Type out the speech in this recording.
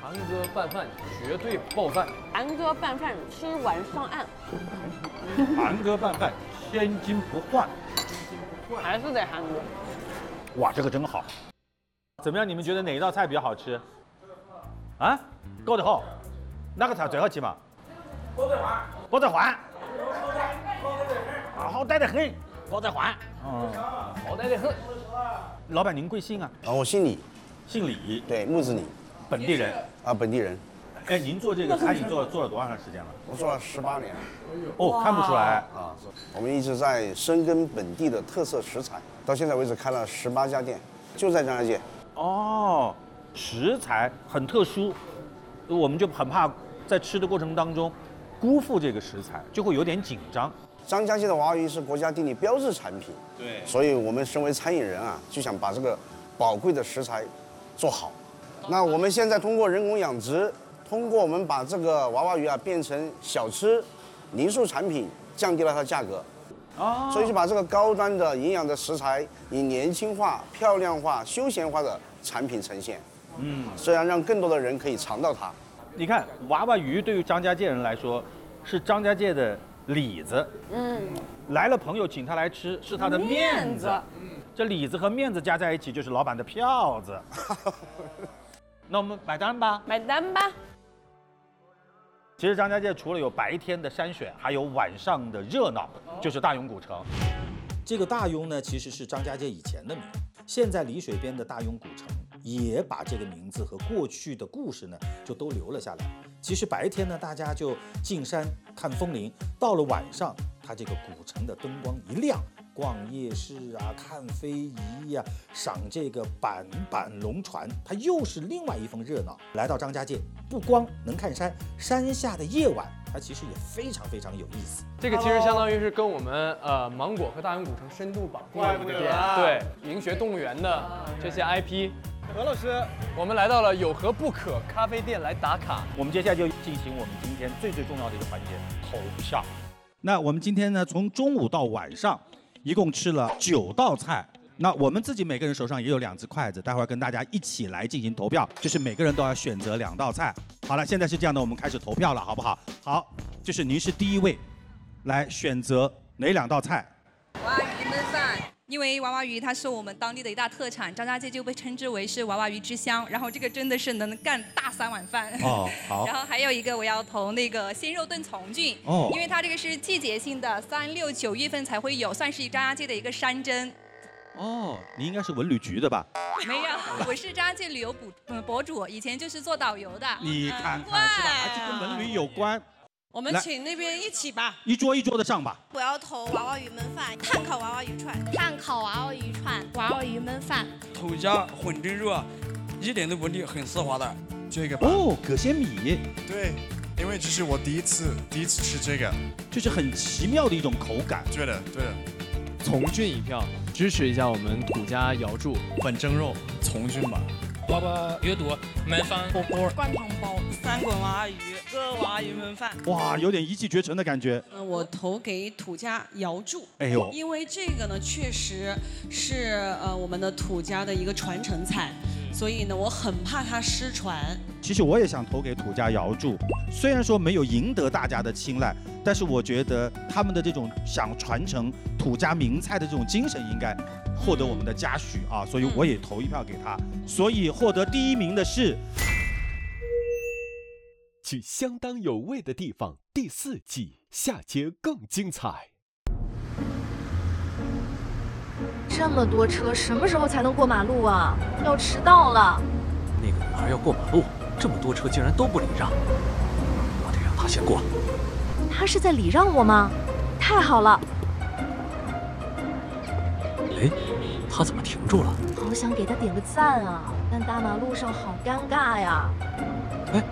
韩哥拌饭绝对爆饭， 韩哥拌饭吃完上岸， 韩哥拌饭千金不换。 还是得韩哥。 哇，这个真好。怎么样？你们觉得哪一道菜比较好吃？啊？高德好，哪个菜最好吃嘛？煲仔饭。煲仔饭。好歹得很。煲仔饭。 好歹得很。 老板您贵姓啊？ 我姓李， 姓李， 对，木子李， 本地人。 本地人。 哎，您做这个餐饮做了多长时间了？ 我做了18年。 哦，看不出来。 我们一直在深耕本地的特色食材，到现在为止开了18家店，就在张家界。 哦，食材很特殊，我们就很怕在吃的过程当中辜负这个食材，就会有点紧张。 张家界的娃娃鱼是国家地理标志产品， 对， 所以我们身为餐饮人啊，就想把这个宝贵的食材做好。那我们现在通过人工养殖，通过我们把这个娃娃鱼啊变成小吃、零售产品，降低了它的价格。所以就把这个高端的营养的食材以年轻化、漂亮化、休闲化的产品呈现。虽然让更多的人可以尝到它。 你看娃娃鱼对于张家界人来说，是张家界的里子。来了朋友请他来吃，是他的面子。这里子和面子加在一起就是老板的票子。那我们买单吧。 买单吧。 其实张家界除了有白天的山选，还有晚上的热闹，就是大庸古城。 这个大庸呢，其实是张家界以前的名，现在丽水边的大庸古城也把这个名字和过去的故事呢，就都留了下来。其实白天呢，大家就进山看风铃，到了晚上，它这个古城的灯光一亮，逛夜市啊，看非遗呀，赏这个板龙船，它又是另外一份热闹。来到张家界，不光能看山，山下的夜晚，它其实也非常非常有意思。 这个其实相当于是跟我们芒果和大庸古城深度绑定的一个店，对，明学动物园的这些 IP。何老师，我们来到了有何不可咖啡店来打卡。 我们接下来就进行我们今天最重要的一个环节——投票。那我们今天呢，从中午到晚上，一共吃了9道菜。那我们自己每个人手上也有2只筷子，待会儿跟大家一起来进行投票，就是每个人都要选择2道菜。好了，现在是这样的，我们开始投票了，好不好？好，就是您是第一位，来选择哪2道菜？ 娃娃鱼焖饭，因为娃娃鱼它是我们当地的一大特产，张家界就被称之为是娃娃鱼之乡。然后这个真的是能干大3碗饭。 哦，好。 然后还有一个我要投那个鲜肉炖从菌，因为它这个是季节性的，3、6、9月份才会有，算是张家界的一个山珍。 哦，你应该是文旅局的吧？ 没有，我是张家界旅游博主，以前就是做导游的。 你看看是吧？还是跟文旅有关。 我们请那边一起吧， 一桌一桌的上吧。 我要投娃娃鱼焖饭、炭烤娃娃鱼串、 炭烤娃娃鱼串、娃娃鱼焖饭。 土家混蒸肉，一点都不腻，很丝滑的。 这个吧。 哦，葛仙米。 对，因为这是我第一次吃这个， 就是很奇妙的一种口感。 对的。 从菌一票，支持一下我们土家瑶柱混蒸肉，从菌吧。 娃娃鱼肚焖饭火锅灌汤包3滚娃娃鱼和娃娃鱼焖饭。 哇，有点一骑绝尘的感觉。 我投给土家瑶柱。 哎呦， 因为这个呢，确实是我们的土家的一个传承菜，所以呢，我很怕它失传。 其实我也想投给土家瑶柱，虽然说没有赢得大家的青睐，但是我觉得他们的这种想传承土家名菜的这种精神，应该获得我们的嘉许啊，所以我也投一票给他。所以获得第1名的是 《去相当有味的地方》第4季，下节更精彩。 这么多车，什么时候才能过马路啊？要迟到了。 那个女孩要过马路，这么多车竟然都不礼让，我得让她先过。 她是在礼让我吗？太好了。 哎，她怎么停住了？ 好想给她点个赞啊，但大马路上好尴尬呀。